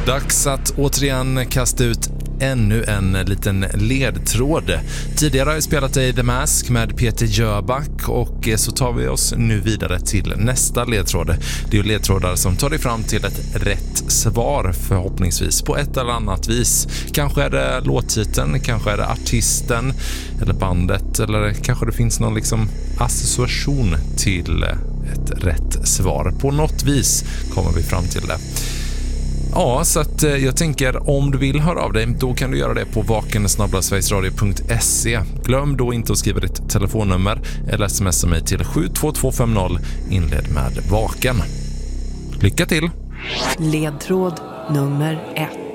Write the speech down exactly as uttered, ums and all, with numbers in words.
Dags att återigen kasta ut ännu en liten ledtråd. Tidigare har vi spelat i The Mask med Peter Jöback och så tar vi oss nu vidare till nästa ledtråd. Det är ju ledtrådar som tar dig fram till ett rätt svar förhoppningsvis på ett eller annat vis. Kanske är det låttiteln, kanske är det artisten eller bandet eller kanske det finns någon liksom association till ett rätt svar. På något vis kommer vi fram till det. Ja, så att jag tänker om du vill höra av dig, då kan du göra det på vaken snabel-a sverigesradio punkt se. Glöm då inte att skriva ditt telefonnummer eller smsa mig till sju två två fem noll, inled med vaken. Lycka till! Ledtråd nummer ett.